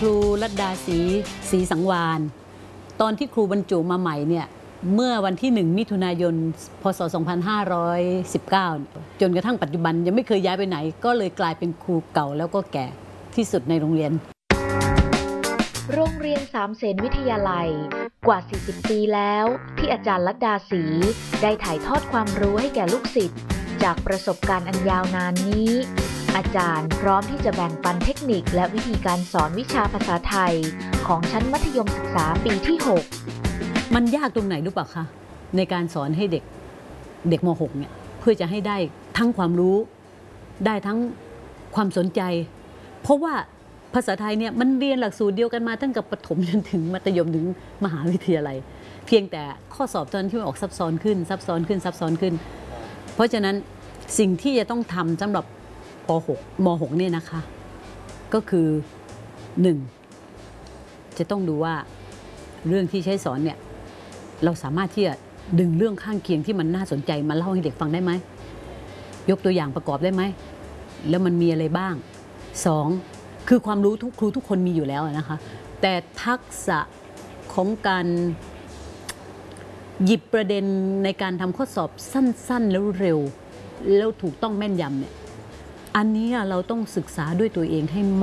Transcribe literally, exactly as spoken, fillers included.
ครูรัตดาศรีศรีสังวาลตอนที่ครูบรรจุมาใหม่เนี่ยเมื่อวันที่หนึ่งมิถุนายนพศสองพันห้าร้อยสิบเก้าจนกระทั่งปัจจุบันยังไม่เคยย้ายไปไหนก็เลยกลายเป็นครูเก่าแล้วก็แก่ที่สุดในโรงเรียนโรงเรียนสามเสนวิทยาลัยกว่าสี่สิบปีแล้วที่อาจารย์รัตดาศรีได้ถ่ายทอดความรู้ให้แก่ลูกศิษย์จากประสบการณ์อันยาวนานนี้อาจารย์พร้อมที่จะแบ่งปันเทคนิคและวิธีการสอนวิชาภาษาไทยของชั้นมัธยมศึกษาปีที่หกมันยากตรงไหนรู้ป่ะคะในการสอนให้เด็กเด็กม หกเนี่ยเพื่อจะให้ได้ทั้งความรู้ได้ทั้งความสนใจเพราะว่าภาษาไทยเนี่ยมันเรียนหลักสูตรเดียวกันมาตั้งแต่ประถมจนถึงมัธยมถึงมหาวิทยาลัยเพียงแต่ข้อสอบตอนที่มันออกซับซ้อนขึ้นซับซ้อนขึ้นซับซ้อนขึ้นเพราะฉะนั้นสิ่งที่จะต้องทำสำหรับป หก ม หกเนี่ยนะคะก็คือหนึ่งจะต้องดูว่าเรื่องที่ใช้สอนเนี่ยเราสามารถที่จะดึงเรื่องข้างเคียงที่มันน่าสนใจมาเล่าให้เด็กฟังได้ไหมยกตัวอย่างประกอบได้ไหมแล้วมันมีอะไรบ้างสองคือความรู้ทุกครูทุกคนมีอยู่แล้วนะคะแต่ทักษะของการหยิบประเด็นในการทำข้อสอบสั้นๆแล้วเร็วแล้วถูกต้องแม่นยำเนี่ยอันนี้เราต้องศึกษาด้วยตัวเองให้